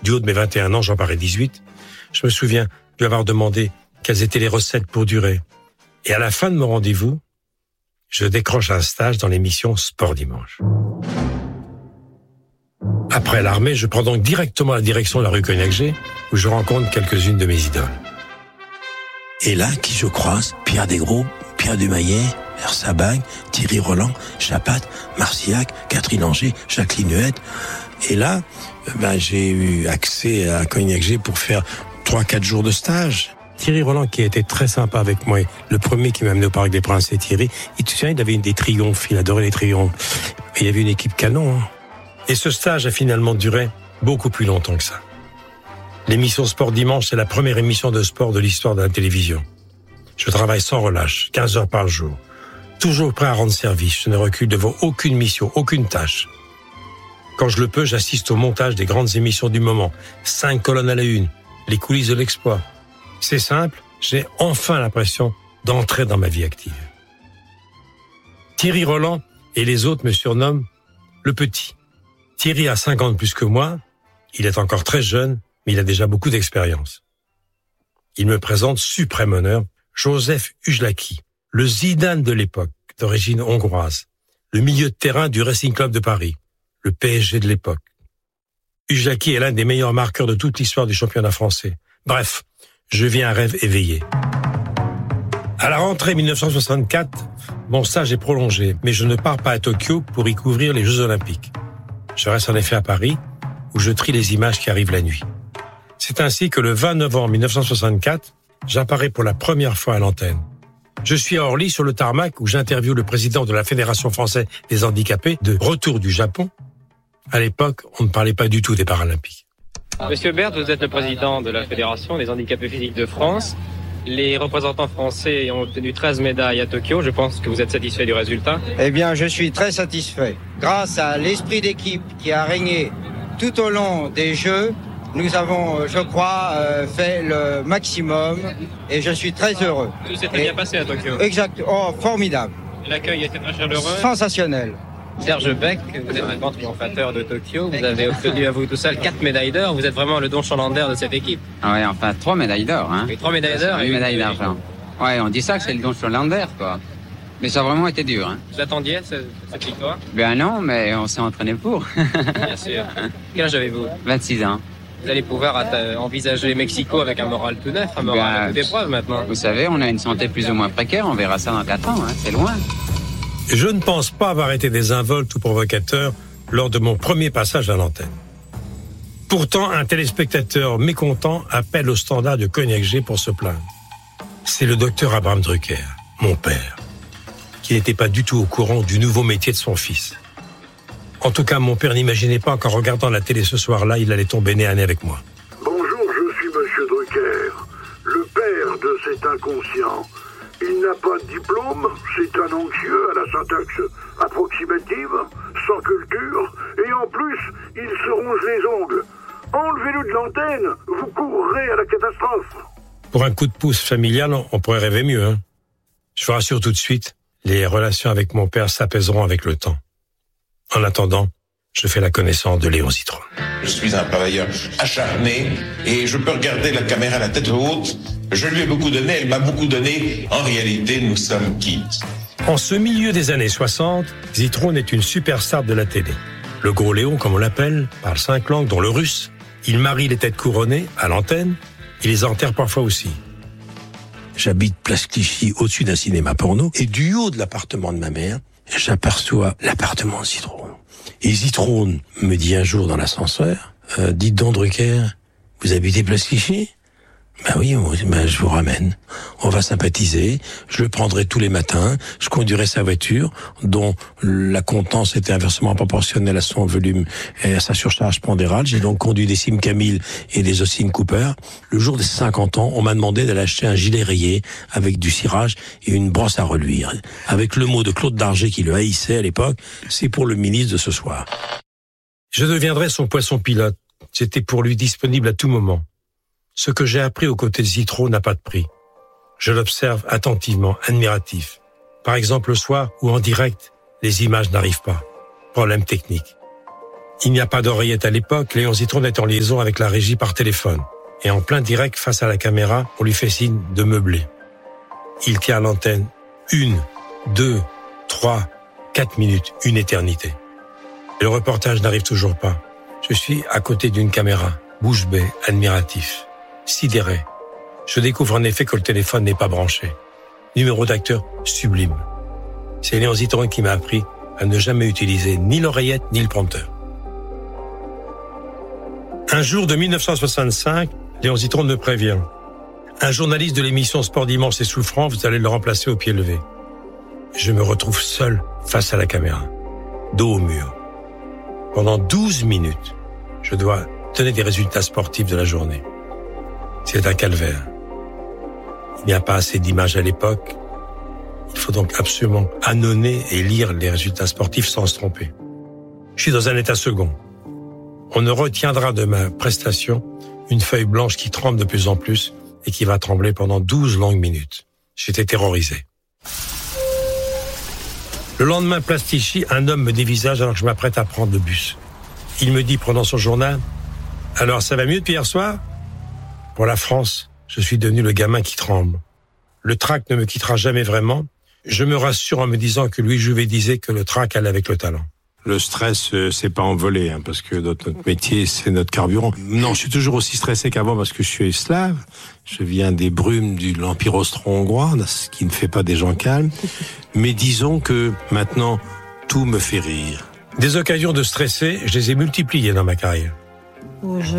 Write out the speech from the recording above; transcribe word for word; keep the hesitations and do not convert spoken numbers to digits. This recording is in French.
Du haut de mes vingt et un ans, j'en parais dix-huit. Je me souviens lui avoir demandé quelles étaient les recettes pour durer. Et à la fin de mon rendez-vous, je décroche un stage dans l'émission Sport Dimanche. Après l'armée, je prends donc directement la direction de la rue Cognac-G, où je rencontre quelques-unes de mes idoles. Et là, qui je croise? Pierre Desgros, Pierre Dumayet, Ersabag, Thierry Roland, Chapat, Marcillac, Catherine Anger, Jacqueline Huette. Et là, ben, j'ai eu accès à Cognac-G pour faire trois, quatre jours de stage. Thierry Roland, qui a été très sympa avec moi, le premier qui m'a amené au Parc des Princes, c'est Thierry. Il te souviens, il avait une des triomphes, il adorait les triomphes. Et il y avait une équipe canon. Hein. Et ce stage a finalement duré beaucoup plus longtemps que ça. L'émission Sport Dimanche, c'est la première émission de sport de l'histoire de la télévision. Je travaille sans relâche, quinze heures par jour. Toujours prêt à rendre service, je ne recule devant aucune mission, aucune tâche. Quand je le peux, j'assiste au montage des grandes émissions du moment. Cinq colonnes à la une, les coulisses de l'exploit. C'est simple, j'ai enfin l'impression d'entrer dans ma vie active. Thierry Roland et les autres me surnomment le petit. Thierry a cinq ans de plus que moi, il est encore très jeune, mais il a déjà beaucoup d'expérience. Il me présente suprême honneur Joseph Ujlaki, le Zidane de l'époque, d'origine hongroise, le milieu de terrain du Racing Club de Paris, le P S G de l'époque. Ujlaki est l'un des meilleurs marqueurs de toute l'histoire du championnat français. Bref, je vis un rêve éveillé. À la rentrée dix-neuf cent soixante-quatre, mon stage est prolongé, mais je ne pars pas à Tokyo pour y couvrir les Jeux Olympiques. Je reste en effet à Paris, où je trie les images qui arrivent la nuit. C'est ainsi que le vingt novembre dix-neuf cent soixante-quatre, j'apparais pour la première fois à l'antenne. Je suis à Orly sur le tarmac où j'interviewe le président de la Fédération française des handicapés de retour du Japon. À l'époque, on ne parlait pas du tout des Paralympiques. Monsieur Berthe, vous êtes le président de la Fédération des handicapés physiques de France. Les représentants français ont obtenu treize médailles à Tokyo. Je pense que vous êtes satisfait du résultat. Eh bien, je suis très satisfait. Grâce à l'esprit d'équipe qui a régné tout au long des Jeux, nous avons, je crois, fait le maximum et je suis très heureux. Tout s'est très bien passé à Tokyo. Exact. Oh, formidable. L'accueil était très chaleureux. Sensationnel. Serge Beck, vous êtes un grand triomphateur de Tokyo. Vous avez obtenu à vous tout seul quatre médailles d'or. Vous êtes vraiment le Don Chalander de cette équipe. Ah ouais, enfin trois médailles d'or. Hein. Et trois médailles d'or et une médaille d'argent. Ouais, on dit ça que c'est le Don Chalander, quoi. Mais ça a vraiment été dur. Hein. Vous attendiez cette, cette victoire? Ben non, mais on s'est entraîné pour. Bien sûr. Quel âge avez-vous? vingt-six ans. Vous allez pouvoir envisager Mexico avec un moral tout neuf, un moral ben, à toute épreuve maintenant. Vous savez, on a une santé plus ou moins précaire. On verra ça dans quatre ans. Hein. C'est loin. Je ne pense pas avoir été désinvolte ou provocateur lors de mon premier passage à l'antenne. Pourtant, un téléspectateur mécontent appelle au standard de Cognac-G pour se plaindre. C'est le docteur Abraham Drucker, mon père, qui n'était pas du tout au courant du nouveau métier de son fils. En tout cas, mon père n'imaginait pas qu'en regardant la télé ce soir-là, il allait tomber nez à nez avec moi. Bonjour, je suis Monsieur Drucker, le père de cet inconscient. Il n'a pas de diplôme, c'est un anxieux à la syntaxe approximative, sans culture, et en plus, il se ronge les ongles. Enlevez-le de l'antenne, vous courrez à la catastrophe. Pour un coup de pouce familial, on pourrait rêver mieux, hein. Je vous rassure tout de suite, les relations avec mon père s'apaiseront avec le temps. En attendant, je fais la connaissance de Léon Zitrone. Je suis un travailleur acharné et je peux regarder la caméra à la tête haute. Je lui ai beaucoup donné, elle m'a beaucoup donné. En réalité, nous sommes quittes. En ce milieu des années soixante, Zitrone est une superstar de la télé. Le gros Léon, comme on l'appelle, parle cinq langues, dont le russe. Il marie les têtes couronnées à l'antenne. Il les enterre parfois aussi. J'habite Place Clichy, au-dessus d'un cinéma porno. Et du haut de l'appartement de ma mère, j'aperçois l'appartement de Zitrone. Et Zitrone me dit un jour dans l'ascenseur, euh, « Dites donc, Drucker, vous habitez Place Clichy ?» Ben oui, ben je vous ramène. On va sympathiser. Je le prendrai tous les matins. Je conduirai sa voiture, dont la contenance était inversement proportionnelle à son volume et à sa surcharge pondérale. J'ai donc conduit des Sim Camille et des Austin Cooper. Le jour des cinquante ans, on m'a demandé d'aller acheter un gilet rayé avec du cirage et une brosse à reluire. Avec le mot de Claude Darget qui le haïssait à l'époque, c'est pour le ministre de ce soir. Je deviendrai son poisson pilote. J'étais pour lui disponible à tout moment. Ce que j'ai appris aux côtés de Zitrone n'a pas de prix. Je l'observe attentivement, admiratif. Par exemple, le soir où en direct, les images n'arrivent pas. Problème technique. Il n'y a pas d'oreillette à l'époque, Léon Zitrone est en liaison avec la régie par téléphone. Et en plein direct face à la caméra, on lui fait signe de meubler. Il tient l'antenne une, deux, trois, quatre minutes, une éternité. Et le reportage n'arrive toujours pas. Je suis à côté d'une caméra, bouche bée, admiratif, sidéré. Je découvre en effet que le téléphone n'est pas branché. Numéro d'acteur sublime. C'est Léon Zitrone qui m'a appris à ne jamais utiliser ni l'oreillette ni le prompteur. Un jour de mille neuf cent soixante-cinq, Léon Zitrone me prévient. Un journaliste de l'émission Sport Dimanche est souffrant, vous allez le remplacer au pied levé. Je me retrouve seul face à la caméra, dos au mur. Pendant douze minutes, je dois donner des résultats sportifs de la journée. C'est un calvaire. Il n'y a pas assez d'images à l'époque. Il faut donc absolument annoncer et lire les résultats sportifs sans se tromper. Je suis dans un état second. On ne retiendra de ma prestation une feuille blanche qui tremble de plus en plus et qui va trembler pendant douze longues minutes. J'étais terrorisé. Le lendemain, place Clichy, un homme me dévisage alors que je m'apprête à prendre le bus. Il me dit, prenant son journal, « Alors, ça va mieux depuis hier soir ?» Pour la France, je suis devenu le gamin qui tremble. Le trac ne me quittera jamais vraiment. Je me rassure en me disant que Louis Jouvet disait que le trac allait avec le talent. Le stress, euh, c'est pas envolé, hein, parce que notre, notre métier, c'est notre carburant. Non, je suis toujours aussi stressé qu'avant parce que je suis slave. Je viens des brumes de l'Empire austro-hongrois, ce qui ne fait pas des gens calmes. Mais disons que maintenant, tout me fait rire. Des occasions de stresser, je les ai multipliées dans ma carrière. Oh, je...